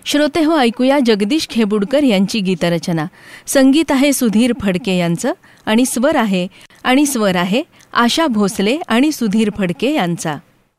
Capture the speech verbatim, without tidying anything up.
श्रोते हो, ऐकूया जगदीश खेबुडकर यांची गीतरचना. संगीत आहे सुधीर फडके यांचं आणि स्वर आहे आणि स्वर आहे आशा भोसले आणि सुधीर फडके यांचा.